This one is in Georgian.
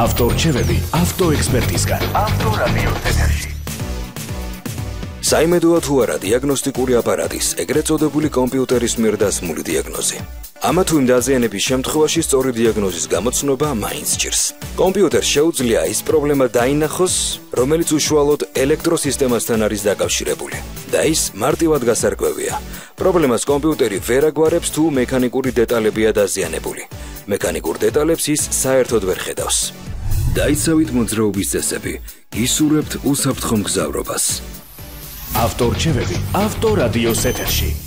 ავტორჩევები ავტოექსპერტისგან. ავტორადიოს ეთერში. საიმედოა თუ არა დიაგნოსტიკური აპარატის, ეგრეთ წოდებული კომპიუტერის მიერ დასმული დიაგნოზი. ამა თუ იმ დაზიანების შემთხვევაში სწორი დიაგნოზის გამოცნობა მაინც ჭირს. კომპიუტერს შეუძლია ის პრობლემა დაინახოს, რომელიც უშუალოდ ელექტროსისტემასთან არის დაკავშირებული. და ის მარტივად გასარკვევია. პრობლემას კომპიუტერი ვერ აგვარებს თუ მექანიკური დეტალებია დაზიანებული. მექანიკურ დეტალებს ის საერთოდ ვერ ხედავს. დაიცავით მოძრაობის წესები, გისურვებთ უსაფრთხო მგზავრობას. ავტორჩევები ავტორადიოს ეთერში.